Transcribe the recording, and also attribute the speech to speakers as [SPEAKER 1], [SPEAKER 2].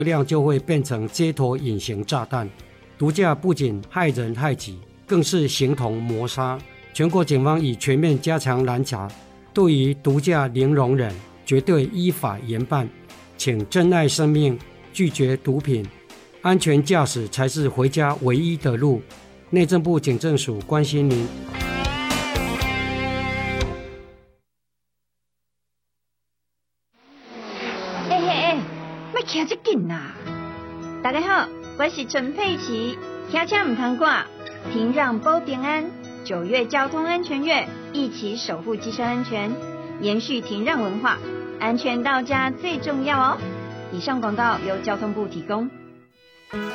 [SPEAKER 1] 量就会变成街头隐形炸弹。毒驾不仅害人害己，更是形同谋杀。全国警方已全面加强拦查，对于毒驾零容忍，绝对依法严办。请珍爱生命，拒绝毒品，安全驾驶才是回家唯一的路。内政部警政署关心您。
[SPEAKER 2] 莫骑这紧啦！大家好，我是陈佩琪，骑车唔通挂，停让保平安。9月交通安全月，一起守护机车安全，延续停让文化，安全到家最重要哦。以上广告由交通部提供。